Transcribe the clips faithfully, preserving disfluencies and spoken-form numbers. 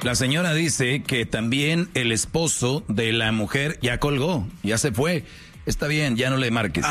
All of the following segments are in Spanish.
La señora dice que también el esposo de la mujer ya colgó, ya se fue. Está bien, ya no le marques.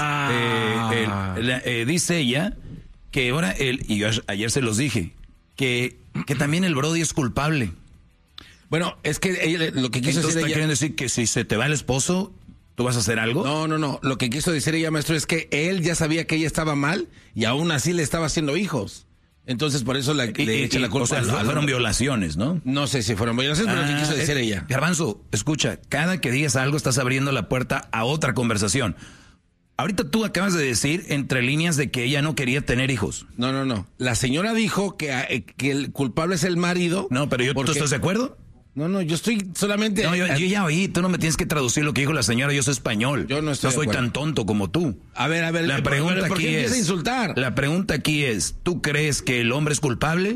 Ah. Eh, el, eh, dice ella que ahora él, y yo ayer se los dije, que, que también el Brody es culpable. Bueno, es que ella, lo que quiso Entonces, decir ella... ¿quieren decir que si se te va el esposo, tú vas a hacer algo? No, no, no. Lo que quiso decir ella, maestro, es que él ya sabía que ella estaba mal y aún así le estaba haciendo hijos. Entonces, por eso la, y, le y, echa la culpa. O sea, al, al fueron hombre. violaciones, ¿no? No sé si fueron violaciones, pero Ah, lo que quiso decir eh, ella. Garbanzo, escucha, cada que digas algo estás abriendo la puerta a otra conversación. Ahorita tú acabas de decir entre líneas de que ella no quería tener hijos. No, no, no. La señora dijo que, eh, que el culpable es el marido. No, pero yo, porque... ¿tú estás de acuerdo? No, no, yo estoy solamente... No, yo, yo ya oí, tú no me tienes que traducir lo que dijo la señora, yo soy español. Yo no estoy No soy de acuerdo. tan tonto como tú. A ver, a ver, la ¿por, pregunta ¿por qué aquí empieza es... a insultar? La pregunta aquí es, ¿tú crees que el hombre es culpable?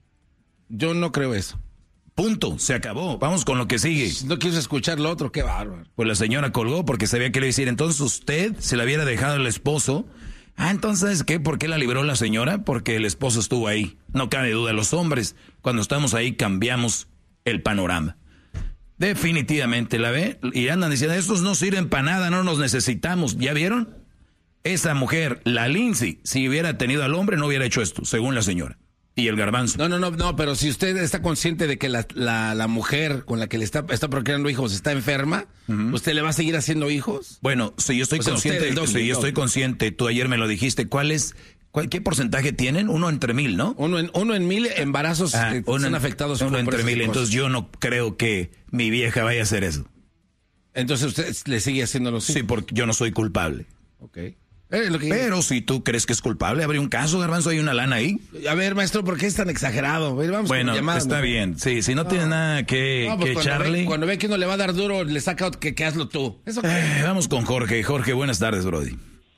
Yo no creo eso. Punto, se acabó. Vamos con lo que sigue. No quiero escuchar lo otro, qué bárbaro. Pues la señora colgó porque sabía que le iba a decir, entonces usted se la hubiera dejado al esposo. Ah, entonces, ¿qué? ¿Por qué la libró la señora? Porque el esposo estuvo ahí. No cabe duda, los hombres, cuando estamos ahí, cambiamos el panorama. Definitivamente, ¿la ve? Y andan diciendo, estos no sirven para nada, no nos necesitamos. ¿Ya vieron? Esa mujer, la Lindsay, si hubiera tenido al hombre, no hubiera hecho esto, según la señora. Y el Garbanzo. No, no, no, no, pero si usted está consciente de que la, la, la mujer con la que le está, está procreando hijos está enferma, uh-huh. ¿usted le va a seguir haciendo hijos? Bueno, si yo estoy o sea, consciente, usted, si yo estoy consciente, tú ayer me lo dijiste, ¿cuál es, cuál, qué porcentaje tienen? Uno entre mil, ¿no? Uno en, uno en mil embarazos ah, eh, uno son en, afectados. Uno por entre mil, entonces yo no creo que mi vieja vaya a hacer eso. Entonces usted le sigue haciendo los hijos. Sí, porque yo no soy culpable. Ok. Eh, lo que... Pero si tú crees que es culpable, habría un caso, Garbanzo, hay una lana ahí. A ver, maestro, ¿por qué es tan exagerado? A ver, vamos bueno, con llamadas, está ¿no? bien. Sí, si no, no. tienes nada que, no, pues que cuando echarle. Ve, cuando ve que uno le va a dar duro, le saca que, que hazlo tú. ¿Eso eh, vamos con Jorge. Jorge, buenas tardes, Brody.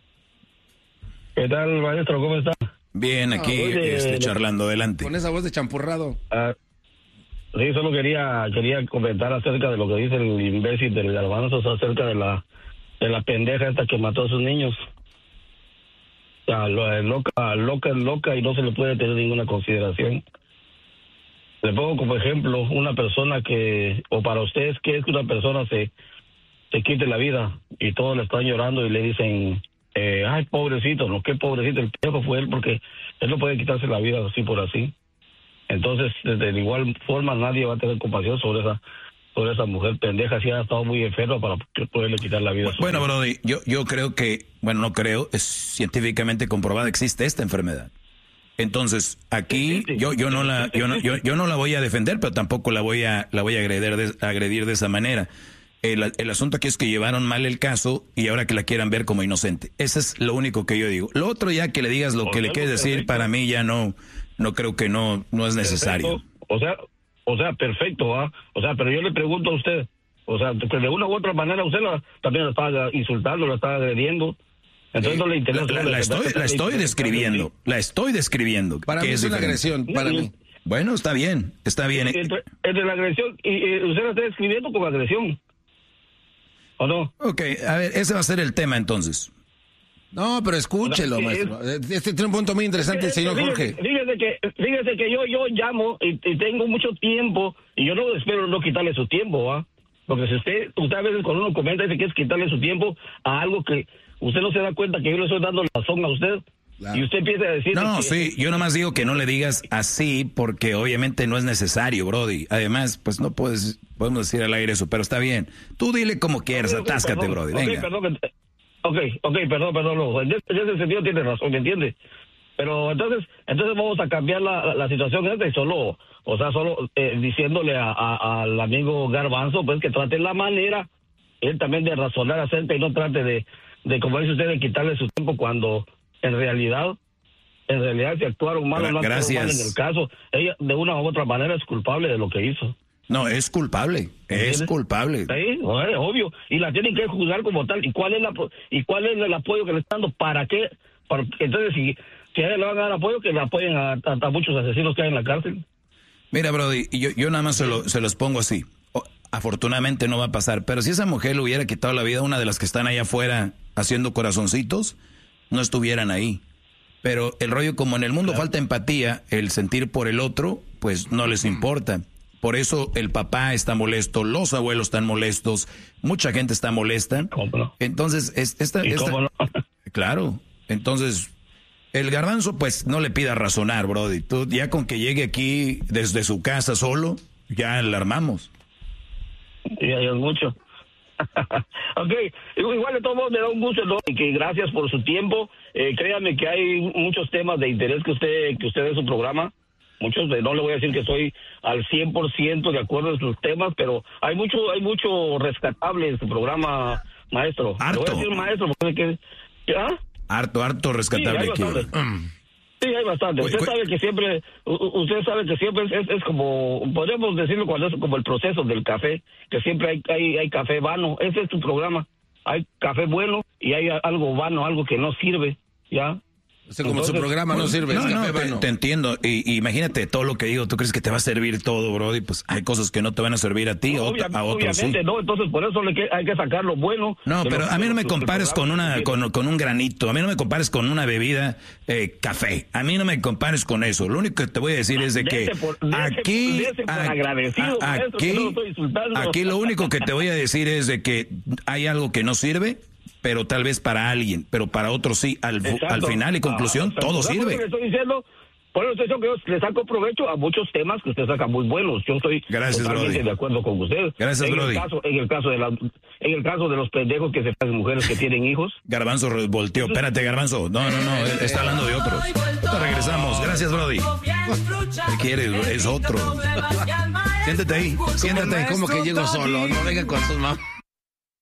¿Qué tal, maestro? ¿Cómo está? Bien, aquí ah, de, este, de, charlando, adelante. Con esa voz de champurrado. Uh, sí, solo quería quería comentar acerca de lo que dice el imbécil del Garbanzo, acerca de la de la pendeja esta que mató a sus niños. O sea, lo, loca, loca, loca y no se le puede tener ninguna consideración. Le pongo como ejemplo una persona que, o para ustedes, que es que una persona se, se quite la vida y todos le están llorando y le dicen, eh, ay, pobrecito, no, qué pobrecito, el pendejo fue él porque él no puede quitarse la vida así por así. Entonces, de igual forma, nadie va a tener compasión sobre esa sobre esa mujer pendeja, si ha estado muy enferma para poderle quitar la vida. A su bueno, vida. Brody, yo, yo creo que, bueno, no creo, es científicamente comprobado, existe esta enfermedad. Entonces, aquí sí, sí, sí. yo yo no la yo no, yo, yo no la voy a defender, pero tampoco la voy a la voy a agredir de, agredir de esa manera. El, el asunto aquí es que llevaron mal el caso y ahora que la quieran ver como inocente. Eso es lo único que yo digo. Lo otro ya que le digas lo o que le quieres decir, perfecto. Para mí ya no no creo que no no es necesario. Perfecto. O sea, o sea, perfecto, ¿ah? O sea, pero yo le pregunto a usted, o sea, que de una u otra manera usted la, también la está insultando, la está agrediendo. Entonces no le interesa. La, la, la estoy, la estoy describiendo, la estoy describiendo. Para mí es una agresión, para mí. Bueno, está bien, está bien. Entre, entre la agresión y, y usted la está describiendo como agresión, ¿o no? Ok, a ver, ese va a ser el tema entonces. No, pero escúchelo, maestro. Este tiene un punto muy interesante el señor Jorge. Fíjese que, fíjese que yo, yo llamo y, y tengo mucho tiempo y yo no espero no quitarle su tiempo, ¿ah? Porque si usted, usted a veces cuando uno comenta dice que es quitarle su tiempo a algo que usted no se da cuenta que yo le estoy dando la razón a usted. Claro. Y usted empieza a decir... No, que, sí, yo nomás digo que no le digas así porque obviamente no es necesario, Brody. Además, pues no puedes, podemos decir al aire eso, pero está bien. Tú dile como quieras, okay, okay, atáscate, perdón, Brody, venga. Okay, perdón, ok, ok, perdón, perdón, no. En ese sentido tiene razón, ¿me entiende? Pero entonces entonces vamos a cambiar la, la, la situación esta y solo, o sea, solo eh, diciéndole a, a, al amigo Garbanzo, pues que trate la manera, él también de razonar acerca y no trate de, de como dice usted, de quitarle su tiempo cuando en realidad, en realidad si actuaron mal o no actuaron mal en el caso, ella de una u otra manera es culpable de lo que hizo. No, es culpable, es culpable. Sí, obvio, y la tienen que juzgar como tal. ¿Y cuál es la y cuál es el apoyo que le están dando? ¿Para qué? Para, entonces, si, si a ella le van a dar apoyo, que le apoyen a, a, a muchos asesinos que hay en la cárcel. Mira, Brody, yo, yo nada más se, lo, se los pongo así. O, afortunadamente no va a pasar, pero si esa mujer le hubiera quitado la vida a una de las que están allá afuera haciendo corazoncitos, no estuvieran ahí. Pero el rollo, como en el mundo claro. falta empatía, el sentir por el otro, pues no les importa. Por eso el papá está molesto, los abuelos están molestos, mucha gente está molesta. ¿Cómo no? Entonces, es, esta, ¿Y esta, cómo no? claro, entonces, el garbanzo, pues, no le pida razonar, brody. Tú, ya con que llegue aquí desde su casa solo, ya la armamos. Sí, ya es mucho. Ok, igual de todos modos me da un gusto, ¿no? Y que gracias por su tiempo. Eh, créanme que hay muchos temas de interés que usted que usted en su programa. Muchos, no le voy a decir que estoy al cien por ciento de acuerdo en sus temas, pero hay mucho hay mucho rescatable en su programa, maestro. Harto. Le voy a decir maestro porque... ¿Ah? Harto, harto rescatable sí, aquí. Sí, hay bastante. Usted Cu- cu- sabe que siempre, usted sabe que siempre es, es como, podemos decirlo cuando es como el proceso del café, que siempre hay, hay, hay café vano. Ese es tu programa. Hay café bueno y hay algo vano, algo que no sirve, ¿ya? O sea, como Entonces, su programa no sirve. No, es no, café te, vano. te entiendo. Y, y imagínate todo lo que digo. ¿Tú crees que te va a servir todo, brody? Pues hay cosas que no te van a servir a ti, Obvia- a otros sí. obviamente no, entonces por eso le que, hay que sacar lo bueno. No, de pero los- a mí de no me los- de los compares con programas una que con, con un granito. A mí no me compares con una bebida eh, café. A mí no me compares con eso. Lo único que te voy a decir es de que Dese por- dese- aquí, dese por a- agradecido, a- maestro, que no lo aquí, estoy insultando. aquí lo único que te voy a decir es de que hay algo que no sirve, pero tal vez para alguien, pero para otros sí. Al, fu- Exacto. al final y conclusión, Ah, todo ¿sabes por qué sirve. le estoy diciendo? Por eso estoy diciendo que yo le saco provecho a muchos temas que usted saca muy buenos. Yo estoy Gracias, totalmente Brody. de acuerdo con usted. Gracias, en Brody. El caso, en el caso de la, en el caso de los pendejos que se hacen mujeres que tienen hijos. Garbanzo re- volteó. Espérate, Garbanzo. No, no, no. él Está hablando de otros. Ahorita regresamos. Gracias, Brody. ¿Qué quieres? Es otro. Siéntate ahí. Siéntate ahí. Como que llego solo, no venga con sus mamás.